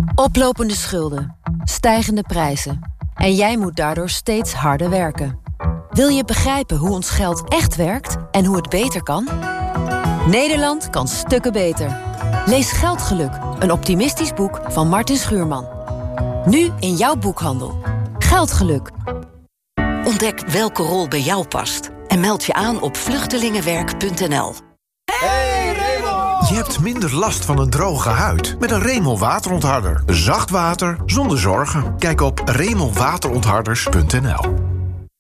Oplopende schulden, stijgende prijzen. En jij moet daardoor steeds harder werken. Wil je begrijpen hoe ons geld echt werkt en hoe het beter kan? Nederland kan stukken beter. Lees Geldgeluk, een optimistisch boek van Martin Schuurman. Nu in jouw boekhandel. Geldgeluk. Ontdek welke rol bij jou past. En meld je aan op vluchtelingenwerk.nl. Hey Raymond! Je hebt minder last van een droge huid met een Remel waterontharder. Zacht water zonder zorgen. Kijk op remelwaterontharders.nl.